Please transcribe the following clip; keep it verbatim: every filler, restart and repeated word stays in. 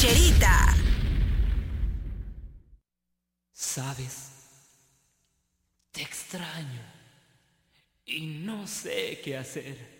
Vaquerita. Sabes, te extraño y no sé qué hacer.